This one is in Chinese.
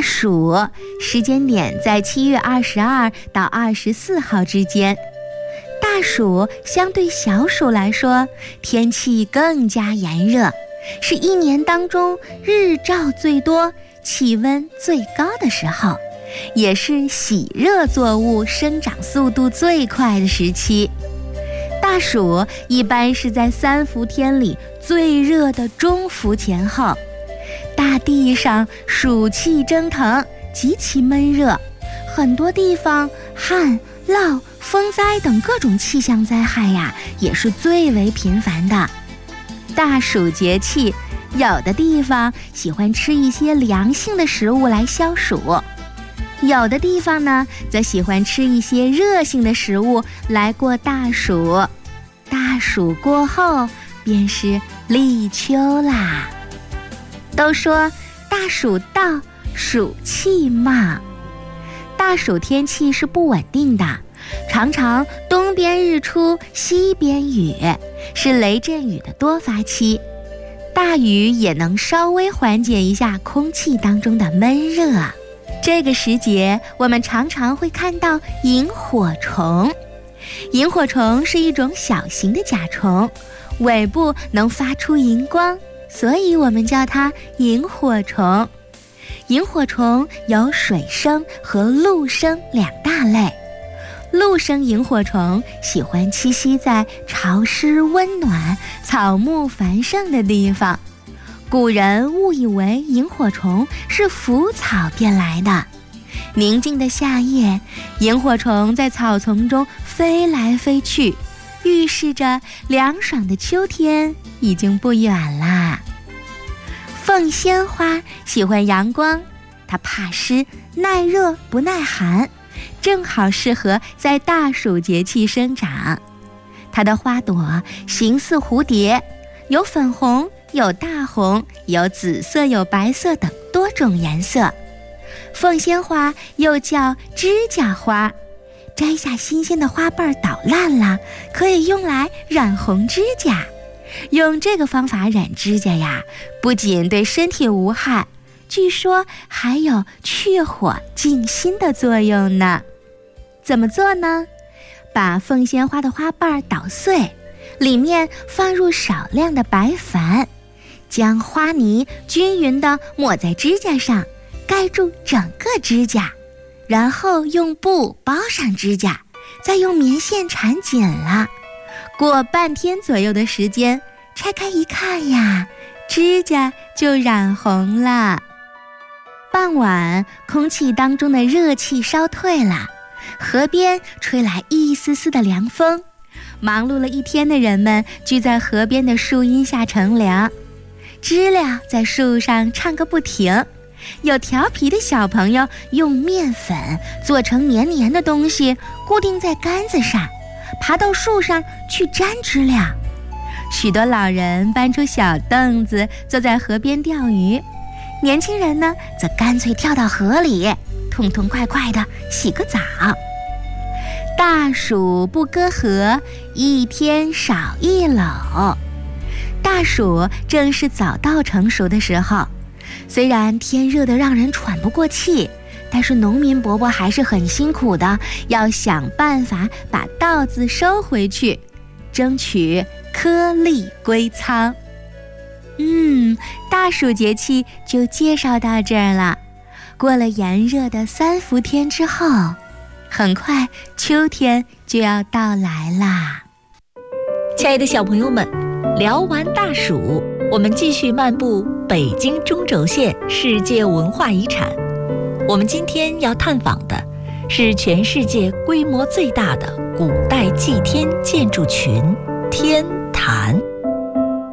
暑，时间点在7月22到24号之间。大暑相对小暑来说，天气更加炎热，是一年当中日照最多、气温最高的时候，也是喜热作物生长速度最快的时期。大暑一般是在3伏天里最热的中伏前后，大地上暑气蒸腾，极其闷热，很多地方旱涝、风灾等各种气象灾害呀，也是最为频繁的。大暑节气，有的地方喜欢吃一些凉性的食物来消暑，有的地方呢，则喜欢吃一些热性的食物来过大暑。大暑过后，便是立秋啦。都说大暑到，暑气冒。大暑天气是不稳定的，常常东边日出西边雨，是雷阵雨的多发期。大雨也能稍微缓解一下空气当中的闷热。这个时节，我们常常会看到萤火虫。萤火虫是一种小型的甲虫，尾部能发出荧光，所以我们叫它萤火虫。萤火虫有水生和陆生2大类。陆生萤火虫喜欢栖息在潮湿温暖、草木繁盛的地方，古人误以为萤火虫是腐草变来的。宁静的夏夜，萤火虫在草丛中飞来飞去，预示着凉爽的秋天已经不远啦。凤仙花喜欢阳光，它怕湿、耐热不耐寒，正好适合在大暑节气生长。它的花朵形似蝴蝶，有粉红、有大红、有紫色、有白色等多种颜色。凤仙花又叫指甲花，摘下新鲜的花瓣捣烂了，可以用来染红指甲。用这个方法染指甲呀，不仅对身体无害，据说还有去火静心的作用呢。怎么做呢？把凤仙花的花瓣捣碎，里面放入少量的白矾，将花泥均匀地抹在指甲上，盖住整个指甲，然后用布包上指甲，再用棉线缠紧了。过半天左右的时间，拆开一看呀，指甲就染红了。傍晚，空气当中的热气稍退了，河边吹来一丝丝的凉风，忙碌了一天的人们聚在河边的树荫下乘凉，知了在树上唱个不停，有调皮的小朋友用面粉做成黏黏的东西，固定在杆子上，爬到树上去粘知了。许多老人搬出小凳子坐在河边钓鱼，年轻人呢则干脆跳到河里，痛痛快快地洗个澡。大暑不隔河，一天少一篓。大暑正是早稻成熟的时候，虽然天热得让人喘不过气，但是农民伯伯还是很辛苦的，要想办法把稻子收回去，争取颗粒归仓。大暑节气就介绍到这儿了。过了炎热的3伏天之后，很快秋天就要到来啦。 亲爱的小朋友们，聊完大暑，我们继续漫步北京中轴线世界文化遗产。我们今天要探访的是全世界规模最大的古代祭天建筑群——天坛。